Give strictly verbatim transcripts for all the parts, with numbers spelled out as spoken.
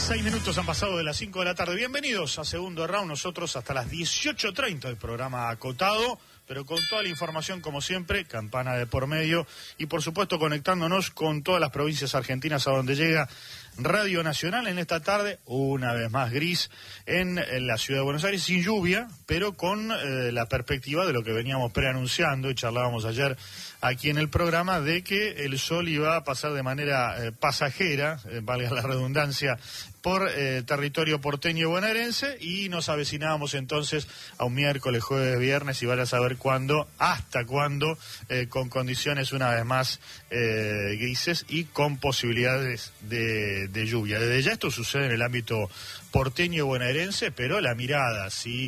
Seis minutos han pasado de las cinco de la tarde. Bienvenidos a Segundo Round. Nosotros hasta las dieciocho treinta, el programa acotado, pero con toda la información, como siempre, campana de por medio, y por supuesto conectándonos con todas las provincias argentinas a donde llega Radio Nacional en esta tarde, una vez más gris, en, en la ciudad de Buenos Aires, sin lluvia, pero con eh, la perspectiva de lo que veníamos preanunciando y charlábamos ayer aquí en el programa, de que el sol iba a pasar de manera eh, pasajera, eh, valga la redundancia, por eh, territorio porteño y bonaerense, y nos avecinábamos entonces a un miércoles, jueves, viernes, y vaya a saber cuándo, hasta cuándo, eh, con condiciones una vez más eh, grises y con posibilidades de, de lluvia. Desde ya esto sucede en el ámbito porteño y bonaerense, pero la mirada, si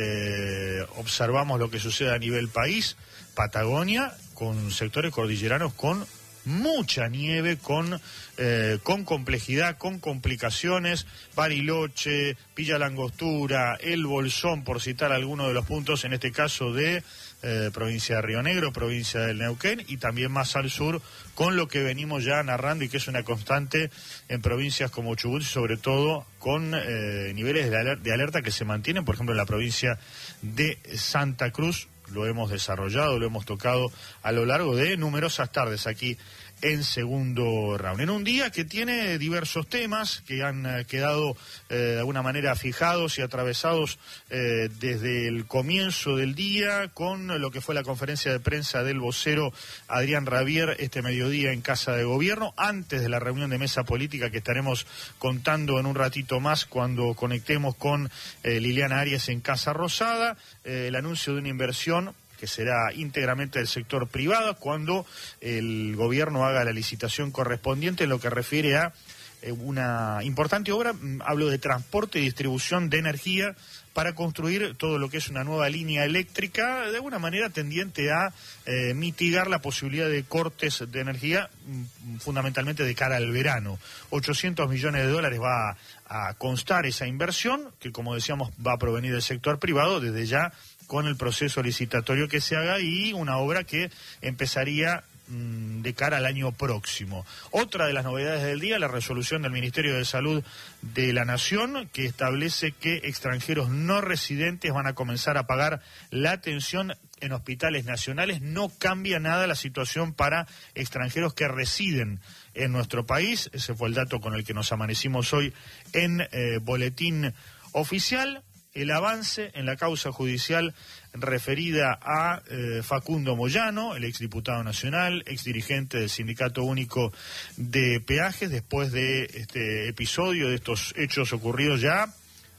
eh, observamos lo que sucede a nivel país, Patagonia, con sectores cordilleranos con mucha nieve, con eh, con complejidad, con complicaciones, Bariloche, Villa Langostura, El Bolsón, por citar algunos de los puntos, en este caso de eh, provincia de Río Negro, provincia del Neuquén, y también más al sur, con lo que venimos ya narrando y que es una constante en provincias como Chubut, sobre todo con eh, niveles de alerta, de alerta que se mantienen, por ejemplo en la provincia de Santa Cruz. Lo hemos desarrollado, lo hemos tocado a lo largo de numerosas tardes aquí en Segundo Round. En un día que tiene diversos temas que han eh, quedado eh, de alguna manera fijados y atravesados eh, desde el comienzo del día, con lo que fue la conferencia de prensa del vocero Adrián Rabier este mediodía en Casa de Gobierno, antes de la reunión de mesa política que estaremos contando en un ratito más cuando conectemos con eh, Liliana Arias en Casa Rosada, eh, el anuncio de una inversión que será íntegramente del sector privado cuando el gobierno haga la licitación correspondiente en lo que refiere a eh, una importante obra, hablo de transporte y distribución de energía para construir todo lo que es una nueva línea eléctrica, de alguna manera tendiente a eh, mitigar la posibilidad de cortes de energía, fundamentalmente de cara al verano. ochocientos millones de dólares va a, a constar esa inversión, que como decíamos va a provenir del sector privado, desde ya con el proceso licitatorio que se haga, y una obra que empezaría mmm, de cara al año próximo. Otra de las novedades del día, la resolución del Ministerio de Salud de la Nación, que establece que extranjeros no residentes van a comenzar a pagar la atención en hospitales nacionales. No cambia nada la situación para extranjeros que residen en nuestro país. Ese fue el dato con el que nos amanecimos hoy en eh, Boletín Oficial. El avance en la causa judicial referida a eh, Facundo Moyano, el exdiputado nacional, exdirigente del Sindicato Único de Peajes, después de este episodio, de estos hechos ocurridos ya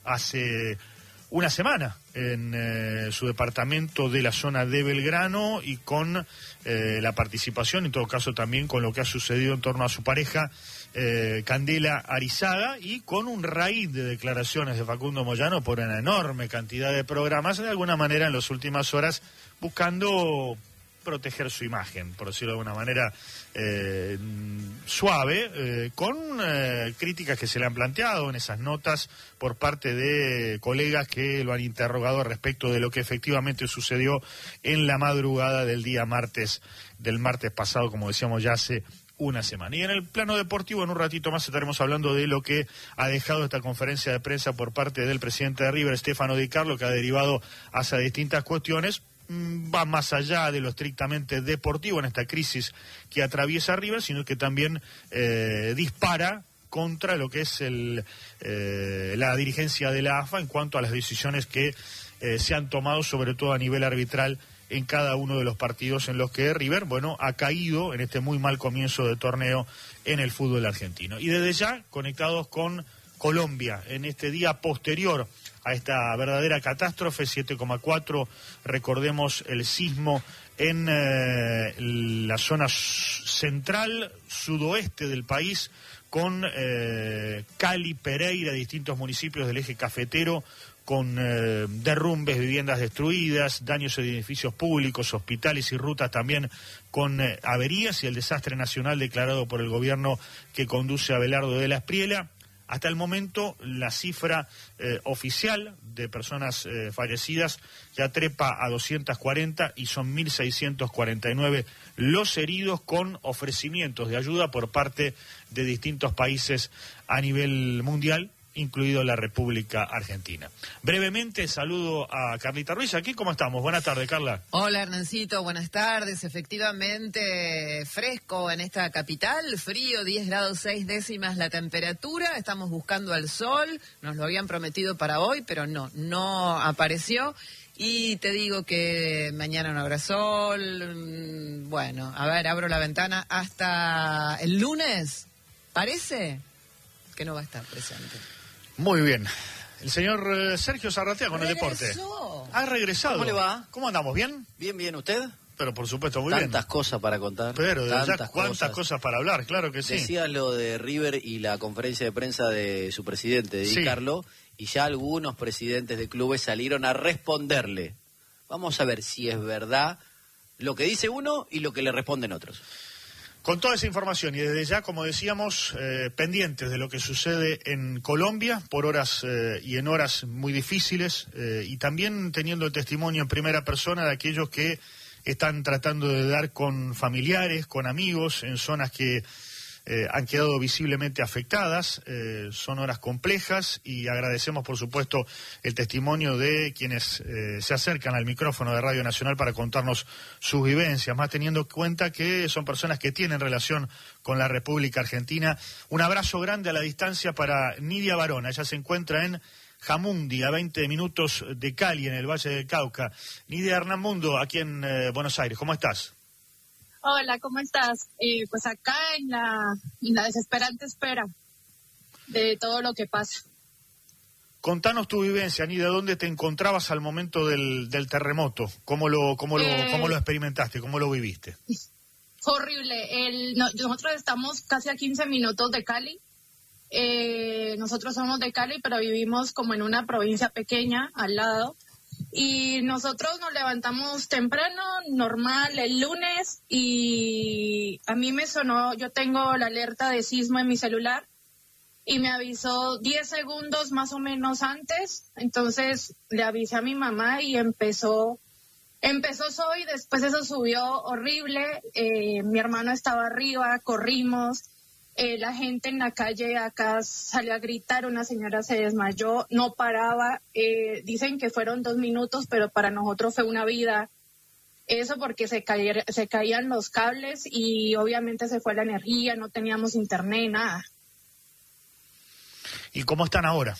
hace una semana en eh, su departamento de la zona de Belgrano, y con eh, la participación, en todo caso también con lo que ha sucedido en torno a su pareja, Eh, Candela Arizaga, y con un raíz de declaraciones de Facundo Moyano por una enorme cantidad de programas, de alguna manera en las últimas horas buscando proteger su imagen, por decirlo de alguna manera eh, suave, eh, con eh, críticas que se le han planteado en esas notas por parte de colegas que lo han interrogado respecto de lo que efectivamente sucedió en la madrugada del día martes, del martes pasado, como decíamos ya hace una semana. Y en el plano deportivo, en un ratito más estaremos hablando de lo que ha dejado esta conferencia de prensa por parte del presidente de River, Stefano Di Carlo, que ha derivado hacia distintas cuestiones. Va más allá de lo estrictamente deportivo en esta crisis que atraviesa River, sino que también eh, dispara contra lo que es el eh, la dirigencia de la A F A en cuanto a las decisiones que eh, se han tomado, sobre todo a nivel arbitral, en cada uno de los partidos en los que River, bueno, ha caído en este muy mal comienzo de torneo en el fútbol argentino. Y desde ya, conectados con Colombia, en este día posterior a esta verdadera catástrofe, siete coma cuatro, recordemos el sismo en eh, la zona central, sudoeste del país, con eh, Cali, Pereira, distintos municipios del eje cafetero, con eh, derrumbes, viviendas destruidas, daños en edificios públicos, hospitales y rutas también con eh, averías, y el desastre nacional declarado por el gobierno que conduce a Abelardo de la Espriella. Hasta el momento, la cifra eh, oficial de personas eh, fallecidas ya trepa a doscientos cuarenta y son mil seiscientos cuarenta y nueve los heridos, con ofrecimientos de ayuda por parte de distintos países a nivel mundial, incluido la República Argentina. Brevemente saludo a Carlita Ruiz. Aquí, ¿cómo estamos? Buenas tardes, Carla. Hola, Hernancito, buenas tardes. Efectivamente, fresco en esta capital, frío, diez grados seis décimas la temperatura. Estamos buscando al sol, nos lo habían prometido para hoy, pero no, no apareció. Y te digo que mañana no habrá sol. Bueno, a ver, abro la ventana hasta el lunes. Parece que no va a estar presente. Muy bien. El señor eh, Sergio Zarratea con Regresó. el deporte. Ha regresado. ¿Cómo le va? ¿Cómo andamos? ¿Bien? Bien, bien, ¿usted? Pero por supuesto, muy Tantas bien. cosas para contar. Pero de allá, tantas cuántas cosas. cosas para hablar, claro que sí. Decía lo de River y la conferencia de prensa de su presidente, de Di Sí. Carlo, y ya algunos presidentes de clubes salieron a responderle. Vamos a ver si es verdad lo que dice uno y lo que le responden otros. Con toda esa información y desde ya, como decíamos, eh, pendientes de lo que sucede en Colombia por horas eh, y en horas muy difíciles, eh, y también teniendo el testimonio en primera persona de aquellos que están tratando de dar con familiares, con amigos, en zonas que eh, han quedado visiblemente afectadas. Eh, son horas complejas y agradecemos, por supuesto, el testimonio de quienes eh, se acercan al micrófono de Radio Nacional para contarnos sus vivencias, más teniendo en cuenta que son personas que tienen relación con la República Argentina. Un abrazo grande a la distancia para Nidia Barona. Ella se encuentra en Jamundi, a veinte minutos de Cali, en el Valle del Cauca. Nidia Hernán Mundo, aquí en eh, Buenos Aires. ¿Cómo estás? Hola, ¿cómo estás? Eh, pues acá en la, en la desesperante espera de todo lo que pasa. Contanos tu vivencia, Nidia. ¿Dónde te encontrabas al momento del, del terremoto? ¿Cómo lo, cómo lo, Eh, cómo lo experimentaste? ¿Cómo lo viviste? Fue horrible. El, no, nosotros estamos casi a quince minutos de Cali. Eh, nosotros somos de Cali, pero vivimos como en una provincia pequeña al lado. Y nosotros nos levantamos temprano, normal, el lunes, y a mí me sonó, yo tengo la alerta de sismo en mi celular, y me avisó diez segundos más o menos antes. Entonces le avisé a mi mamá y empezó, empezó eso, y después eso subió horrible. Eh, mi hermano estaba arriba, corrimos. Eh, la gente en la calle acá salió a gritar, una señora se desmayó, no paraba. Eh, dicen que fueron dos minutos, pero para nosotros fue una vida. Eso porque se, caer, se caían los cables y obviamente se fue la energía, no teníamos internet, nada. ¿Y cómo están ahora?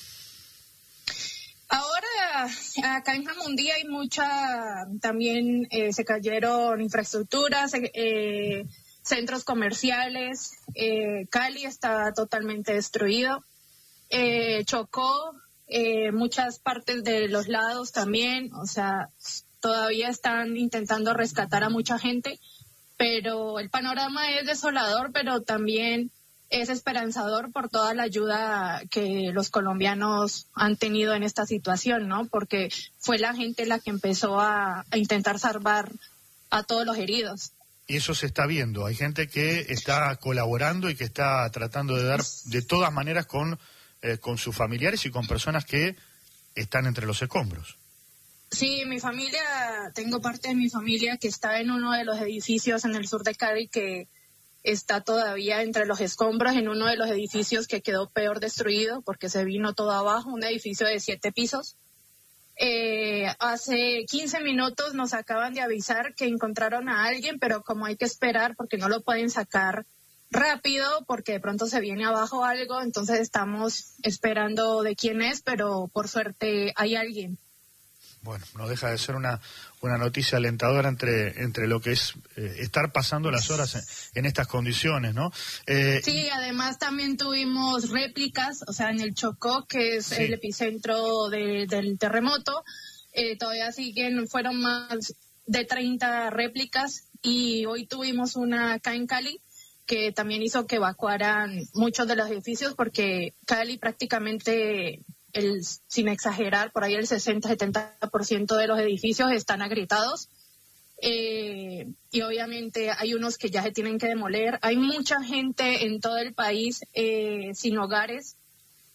Ahora, acá en Jamundí hay mucha, también eh, se cayeron infraestructuras, eh, centros comerciales. eh, Cali está totalmente destruido. Eh, Chocó, eh, muchas partes de los lados también, o sea, todavía están intentando rescatar a mucha gente, pero el panorama es desolador, pero también es esperanzador por toda la ayuda que los colombianos han tenido en esta situación, ¿no? Porque fue la gente la que empezó a, a intentar salvar a todos los heridos. Y eso se está viendo. Hay gente que está colaborando y que está tratando de dar de todas maneras con, eh, con sus familiares y con personas que están entre los escombros. Sí, mi familia, tengo parte de mi familia que está en uno de los edificios en el sur de Cali que está todavía entre los escombros, en uno de los edificios que quedó peor destruido porque se vino todo abajo, un edificio de siete pisos. Eh, hace quince minutos nos acaban de avisar que encontraron a alguien, pero como hay que esperar porque no lo pueden sacar rápido porque de pronto se viene abajo algo, entonces estamos esperando de quién es, pero por suerte hay alguien. Bueno, no deja de ser una, una noticia alentadora entre, entre lo que es eh, estar pasando las horas en, en estas condiciones, ¿no? Eh, Sí, además también tuvimos réplicas, o sea, en el Chocó, que es Sí. el epicentro de, del terremoto, eh, todavía siguen, fueron más de treinta réplicas, y hoy tuvimos una acá en Cali, que también hizo que evacuaran muchos de los edificios, porque Cali prácticamente, el, sin exagerar, por ahí el sesenta a setenta por ciento de los edificios están agrietados. Eh, y obviamente hay unos que ya se tienen que demoler. Hay mucha gente en todo el país eh, sin hogares.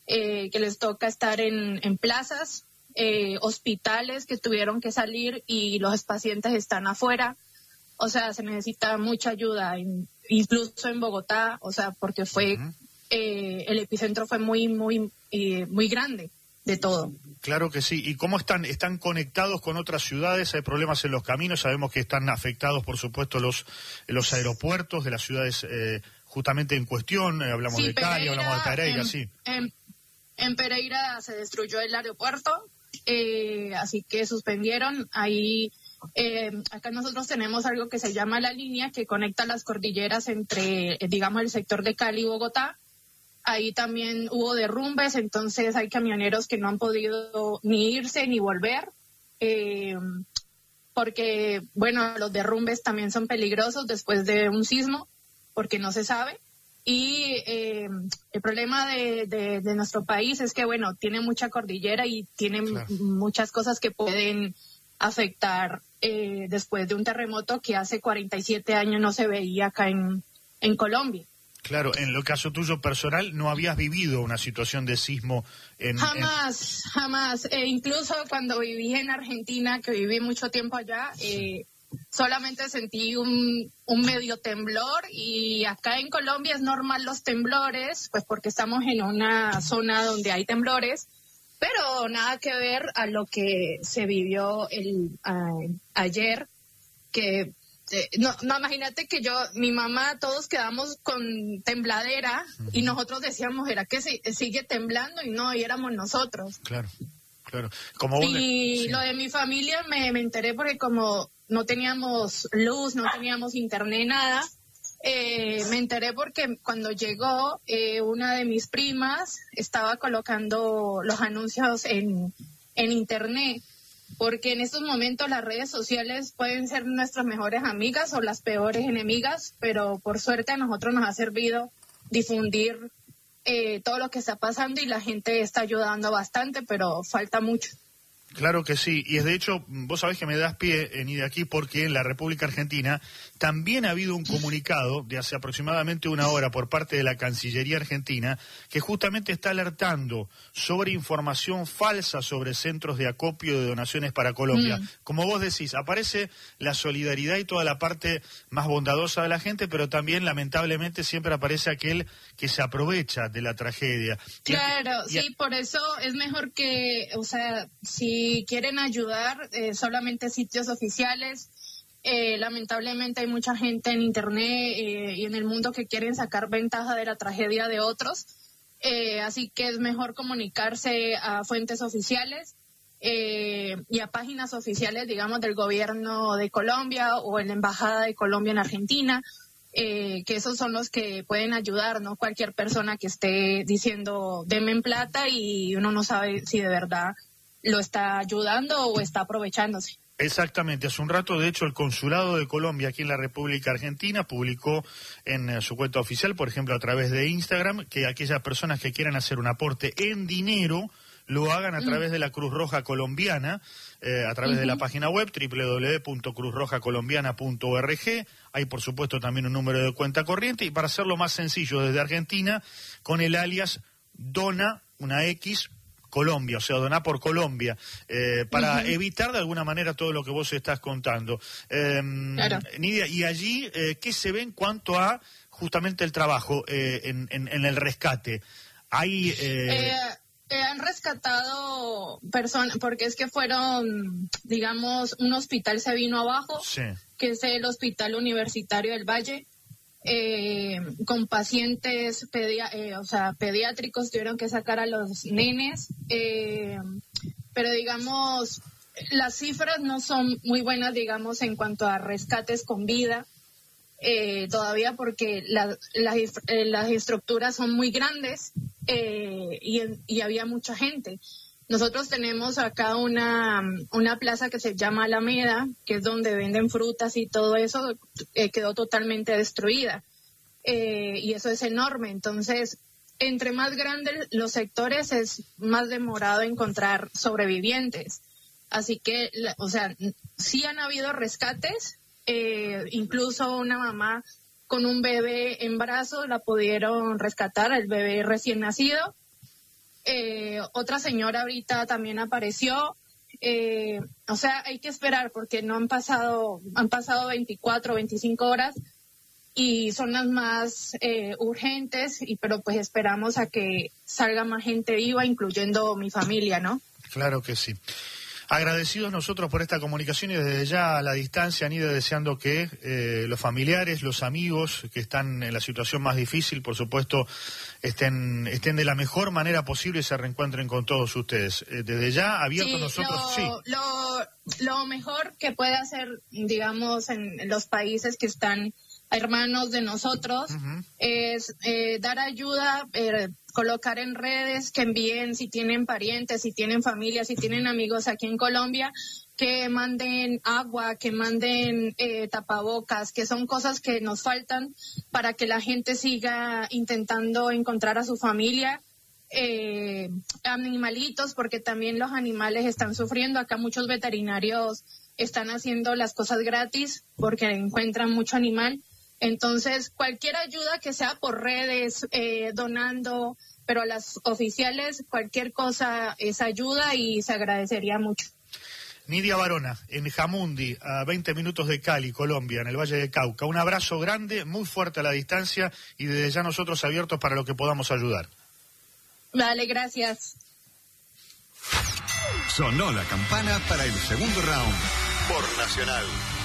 eh, que les toca estar en, en plazas, eh, hospitales que tuvieron que salir y los pacientes están afuera. O sea, se necesita mucha ayuda, en, incluso en Bogotá, o sea, porque fue uh-huh. eh, el epicentro fue muy, muy, eh, muy grande de todo. Claro que sí. ¿Y cómo están? ¿Están conectados con otras ciudades? ¿Hay problemas en los caminos? Sabemos que están afectados, por supuesto, los, los aeropuertos de las ciudades eh, justamente en cuestión. Eh, hablamos sí, de Cali, Pereira, hablamos de Pereira, en, sí. En, en Pereira se destruyó el aeropuerto, eh, así que suspendieron. Ahí, eh, acá nosotros tenemos algo que se llama la línea, que conecta las cordilleras entre, eh, digamos, el sector de Cali y Bogotá. Ahí también hubo derrumbes, entonces hay camioneros que no han podido ni irse ni volver, eh, porque, bueno, los derrumbes también son peligrosos después de un sismo, porque no se sabe. Y eh, el problema de, de, de nuestro país es que, bueno, tiene mucha cordillera y tiene claro. muchas cosas que pueden afectar eh, después de un terremoto que hace cuarenta y siete años no se veía acá en, en Colombia. Claro, en el caso tuyo personal, ¿no habías vivido una situación de sismo? En, jamás, en... jamás. Eh, incluso cuando viví en Argentina, que viví mucho tiempo allá, eh, solamente sentí un, un medio temblor, y acá en Colombia es normal los temblores, pues porque estamos en una zona donde hay temblores, pero nada que ver a lo que se vivió el uh, ayer, que... Eh, no, no, imagínate que yo, mi mamá, todos quedamos con tembladera uh-huh. y nosotros decíamos, ¿era que se, sigue temblando? Y no, y éramos nosotros. Claro, claro. Como y de... sí. Lo de mi familia me, me enteré porque como no teníamos luz, no teníamos internet, nada, eh, me enteré porque cuando llegó eh, una de mis primas estaba colocando los anuncios en, en internet. Porque en estos momentos las redes sociales pueden ser nuestras mejores amigas o las peores enemigas, pero por suerte a nosotros nos ha servido difundir eh, todo lo que está pasando y la gente está ayudando bastante, pero falta mucho. Claro que sí, y es de hecho, vos sabés que me das pie en ir de aquí porque en la República Argentina también ha habido un comunicado de hace aproximadamente una hora por parte de la Cancillería Argentina que justamente está alertando sobre información falsa sobre centros de acopio de donaciones para Colombia. Mm. Como vos decís, aparece la solidaridad y toda la parte más bondadosa de la gente, pero también lamentablemente siempre aparece aquel que se aprovecha de la tragedia. Claro, y, y, sí, por eso es mejor que, o sea, si Si quieren ayudar, eh, solamente sitios oficiales. Eh, lamentablemente hay mucha gente en internet eh, y en el mundo que quieren sacar ventaja de la tragedia de otros. Eh, así que es mejor comunicarse a fuentes oficiales eh, y a páginas oficiales, digamos, del gobierno de Colombia o en la Embajada de Colombia en Argentina, eh, que esos son los que pueden ayudar, no cualquier persona que esté diciendo denme en plata y uno no sabe si de verdad lo está ayudando o está aprovechándose. Exactamente. Hace un rato, de hecho, el Consulado de Colombia aquí en la República Argentina publicó en eh, su cuenta oficial, por ejemplo, a través de Instagram, que aquellas personas que quieran hacer un aporte en dinero lo hagan a mm. través de la Cruz Roja Colombiana, eh, a través uh-huh. de la página web doble u doble u doble u punto cruz roja colombiana punto org. Hay, por supuesto, también un número de cuenta corriente, y para hacerlo más sencillo, desde Argentina, con el alias Dona, una X, Colombia, o sea, donar por Colombia, eh, para uh-huh. evitar de alguna manera todo lo que vos estás contando. Eh, claro. Nidia, y allí, eh, ¿qué se ve en cuanto a justamente el trabajo eh, en, en, en el rescate? Hay... Eh... Eh, eh, han rescatado personas, porque es que fueron, digamos, un hospital se vino abajo, sí. que es el Hospital Universitario del Valle. Eh, con pacientes pedia, eh, o sea, pediátricos, tuvieron que sacar a los nenes, eh, pero digamos, las cifras no son muy buenas, digamos, en cuanto a rescates con vida, eh, todavía porque la, la, eh, las estructuras son muy grandes eh, y, y había mucha gente. Nosotros tenemos acá una, una plaza que se llama Alameda, que es donde venden frutas y todo eso, eh, quedó totalmente destruida. Eh, y eso es enorme. Entonces, entre más grandes los sectores, es más demorado encontrar sobrevivientes. Así que, la, o sea, sí han habido rescates, eh, incluso una mamá con un bebé en brazos la pudieron rescatar, el bebé recién nacido. Eh, otra señora ahorita también apareció. Eh, o sea, hay que esperar porque no han pasado, han pasado veinticuatro, veinticinco horas y son las más eh, urgentes, y pero pues esperamos a que salga más gente viva, incluyendo mi familia, ¿no? Claro que sí. Agradecidos nosotros por esta comunicación y desde ya a la distancia han ido deseando que eh, los familiares, los amigos que están en la situación más difícil, por supuesto, estén estén de la mejor manera posible y se reencuentren con todos ustedes. Eh, desde ya, abiertos sí, nosotros, lo, sí. Lo, lo mejor que puede hacer, digamos, en, en los países que están hermanos de nosotros, uh-huh. es eh, dar ayuda, eh, colocar en redes, que envíen si tienen parientes, si tienen familia, si tienen amigos aquí en Colombia, que manden agua, que manden eh, tapabocas, que son cosas que nos faltan para que la gente siga intentando encontrar a su familia. Eh, animalitos, porque también los animales están sufriendo. Acá muchos veterinarios están haciendo las cosas gratis porque encuentran mucho animal. Entonces, cualquier ayuda que sea por redes, eh, donando, pero a las oficiales, cualquier cosa es ayuda y se agradecería mucho. Nidia Barona, en Jamundi, a veinte minutos de Cali, Colombia, en el Valle de Cauca. Un abrazo grande, muy fuerte a la distancia y desde ya nosotros abiertos para lo que podamos ayudar. Vale, gracias. Sonó la campana para el segundo round por Nacional.